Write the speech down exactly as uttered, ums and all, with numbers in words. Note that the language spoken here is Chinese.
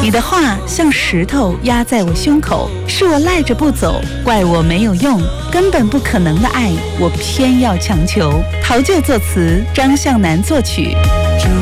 你的话像石头压在我胸口，是我赖着不走，怪我没有用，根本不可能的爱，我偏要强求。陶就作词，张向南作曲。